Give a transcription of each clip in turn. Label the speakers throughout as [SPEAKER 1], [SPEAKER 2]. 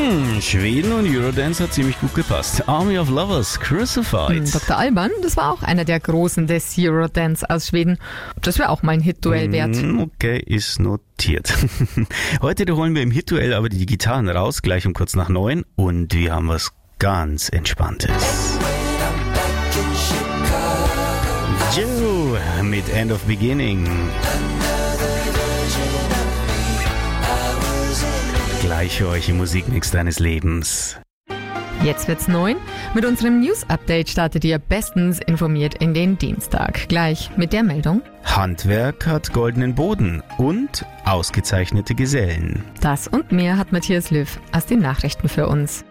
[SPEAKER 1] Schweden und Eurodance hat ziemlich gut gepasst. Army of Lovers, Crucified.
[SPEAKER 2] Dr. Alban, das war auch einer der Großen des Eurodance aus Schweden. Das wäre auch mal ein Hit-Duell wert.
[SPEAKER 1] Okay, ist notiert. Heute holen wir im Hit-Duell aber die Gitarren raus, gleich um kurz nach 9. Und wir haben was ganz Entspanntes. Joe mit End of Beginning. Gleich für euch im Musikmix deines Lebens.
[SPEAKER 2] Jetzt wird's 9. Mit unserem News-Update startet ihr bestens informiert in den Dienstag. Gleich mit der Meldung:
[SPEAKER 1] Handwerk hat goldenen Boden und ausgezeichnete Gesellen.
[SPEAKER 2] Das und mehr hat Matthias Löw aus den Nachrichten für uns.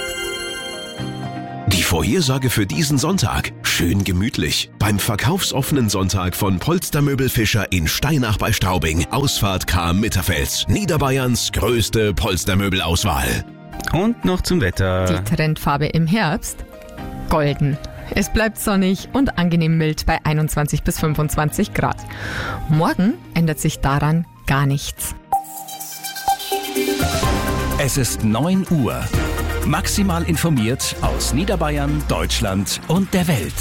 [SPEAKER 3] Die Vorhersage für diesen Sonntag. Schön gemütlich. Beim verkaufsoffenen Sonntag von Polstermöbel Fischer in Steinach bei Straubing. Ausfahrt Cham-Mitterfels. Niederbayerns größte Polstermöbelauswahl.
[SPEAKER 1] Und noch zum Wetter.
[SPEAKER 2] Die Trendfarbe im Herbst: golden. Es bleibt sonnig und angenehm mild bei 21 bis 25 Grad. Morgen ändert sich daran gar nichts.
[SPEAKER 4] Es ist 9 Uhr. Maximal informiert aus Niederbayern, Deutschland und der Welt.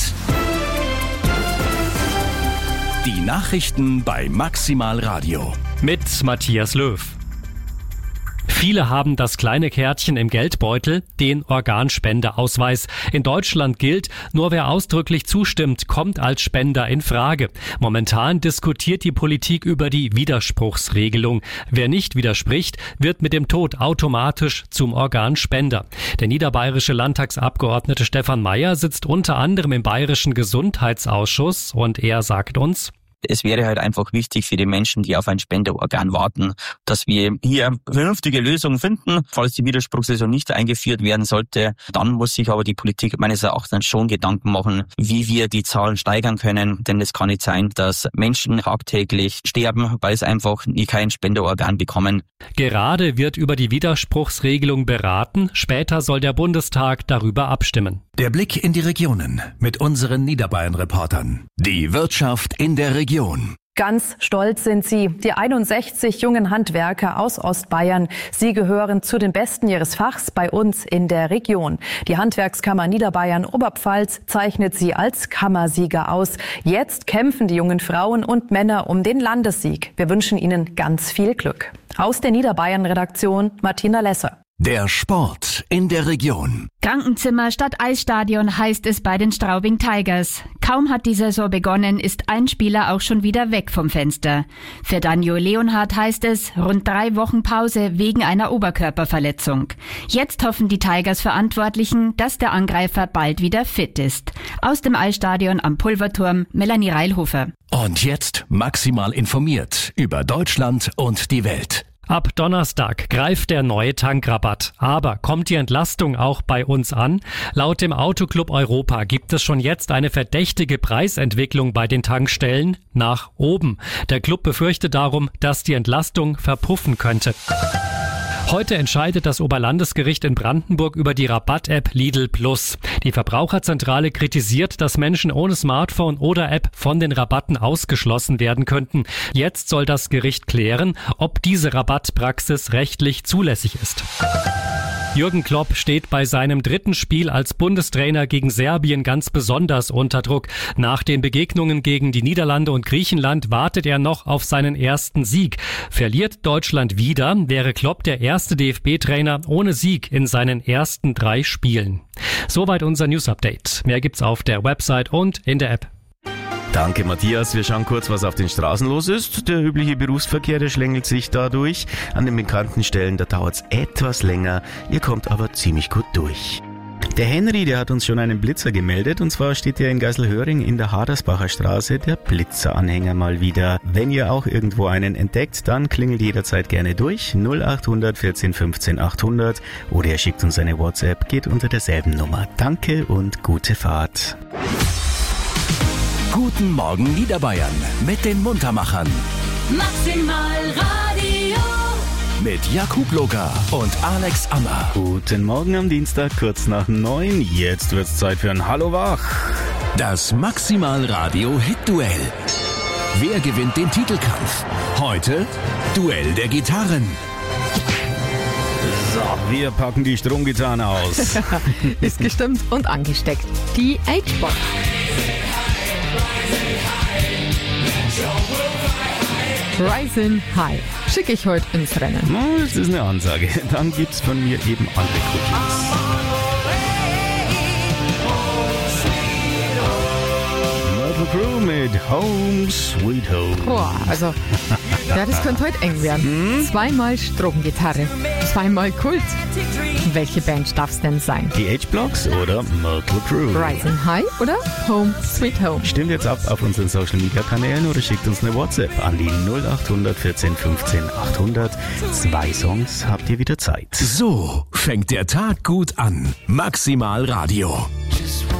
[SPEAKER 4] Die Nachrichten bei Maximal Radio.
[SPEAKER 5] Mit Matthias Löw. Viele haben das kleine Kärtchen im Geldbeutel, den Organspendeausweis. In Deutschland gilt, nur wer ausdrücklich zustimmt, kommt als Spender in Frage. Momentan diskutiert die Politik über die Widerspruchsregelung. Wer nicht widerspricht, wird mit dem Tod automatisch zum Organspender. Der niederbayerische Landtagsabgeordnete Stefan Mayer sitzt unter anderem im Bayerischen Gesundheitsausschuss und er sagt uns:
[SPEAKER 6] Es wäre halt einfach wichtig für die Menschen, die auf ein Spenderorgan warten, dass wir hier vernünftige Lösungen finden. Falls die Widerspruchsregelung nicht eingeführt werden sollte, dann muss sich aber die Politik meines Erachtens schon Gedanken machen, wie wir die Zahlen steigern können. Denn es kann nicht sein, dass Menschen tagtäglich sterben, weil sie einfach kein Spenderorgan bekommen.
[SPEAKER 5] Gerade wird über die Widerspruchsregelung beraten. Später soll der Bundestag darüber abstimmen.
[SPEAKER 4] Der Blick in die Regionen mit unseren Niederbayern-Reportern. Die Wirtschaft in der Region.
[SPEAKER 7] Ganz stolz sind sie, die 61 jungen Handwerker aus Ostbayern. Sie gehören zu den Besten ihres Fachs bei uns in der Region. Die Handwerkskammer Niederbayern-Oberpfalz zeichnet sie als Kammersieger aus. Jetzt kämpfen die jungen Frauen und Männer um den Landessieg. Wir wünschen ihnen ganz viel Glück. Aus der Niederbayern-Redaktion Martina Lesser.
[SPEAKER 4] Der Sport in der Region.
[SPEAKER 8] Krankenzimmer statt Eisstadion heißt es bei den Straubing Tigers. Kaum hat die Saison begonnen, ist ein Spieler auch schon wieder weg vom Fenster. Für Daniel Leonhardt heißt es rund 3 Wochen Pause wegen einer Oberkörperverletzung. Jetzt hoffen die Tigers-Verantwortlichen, dass der Angreifer bald wieder fit ist. Aus dem Eisstadion am Pulverturm, Melanie Reilhofer.
[SPEAKER 4] Und jetzt maximal informiert über Deutschland und die Welt.
[SPEAKER 5] Ab Donnerstag greift der neue Tankrabatt. Aber kommt die Entlastung auch bei uns an? Laut dem Autoclub Europa gibt es schon jetzt eine verdächtige Preisentwicklung bei den Tankstellen nach oben. Der Club befürchtet darum, dass die Entlastung verpuffen könnte. Heute entscheidet das Oberlandesgericht in Brandenburg über die Rabatt-App Lidl Plus. Die Verbraucherzentrale kritisiert, dass Menschen ohne Smartphone oder App von den Rabatten ausgeschlossen werden könnten. Jetzt soll das Gericht klären, ob diese Rabattpraxis rechtlich zulässig ist. Jürgen Klopp steht bei seinem 3. Spiel als Bundestrainer gegen Serbien ganz besonders unter Druck. Nach den Begegnungen gegen die Niederlande und Griechenland wartet er noch auf seinen ersten Sieg. Verliert Deutschland wieder, wäre Klopp der erste DFB-Trainer ohne Sieg in seinen ersten 3 Spielen. Soweit unser News-Update. Mehr gibt's auf der Website und in der App.
[SPEAKER 1] Danke, Matthias. Wir schauen kurz, was auf den Straßen los ist. Der übliche Berufsverkehr, der schlängelt sich dadurch. An den bekannten Stellen, da dauert's etwas länger. Ihr kommt aber ziemlich gut durch. Der Henry, der hat uns schon einen Blitzer gemeldet. Und zwar steht er in Geiselhöring in der Hadersbacher Straße, der Blitzeranhänger mal wieder. Wenn ihr auch irgendwo einen entdeckt, dann klingelt jederzeit gerne durch. 0800 14 15 800 oder ihr schickt uns eine WhatsApp, geht unter derselben Nummer. Danke und gute Fahrt.
[SPEAKER 4] Guten Morgen Niederbayern mit den Muntermachern.
[SPEAKER 9] Maximal Radio.
[SPEAKER 4] Mit Jakub Locker und Alex Ammer.
[SPEAKER 1] Guten Morgen am Dienstag, kurz nach 9. Jetzt wird's Zeit für ein Hallo wach.
[SPEAKER 4] Das Maximal Radio Hit-Duell. Wer gewinnt den Titelkampf? Heute Duell der Gitarren.
[SPEAKER 1] So, Wir packen die Stromgitarre aus.
[SPEAKER 2] Ist gestimmt und angesteckt. Die H-Box. Rising High. Schicke ich heute ins Rennen.
[SPEAKER 1] Das ist eine Ansage. Dann gibt's von mir eben andere Cookies. Mötley Crüe mit Home Sweet Home.
[SPEAKER 2] Boah, also, ja, das könnte heute eng werden. Zweimal Stromgitarre, zweimal Kult. Welche Band darf's denn sein?
[SPEAKER 1] Die H-Blocks oder Mötley Crüe?
[SPEAKER 2] Rising High oder Home Sweet Home?
[SPEAKER 1] Stimmt jetzt ab auf unseren Social Media Kanälen oder schickt uns eine WhatsApp an die 0800 14 15 800. 2 Songs habt ihr wieder Zeit.
[SPEAKER 3] So fängt der Tag gut an. Maximal Radio.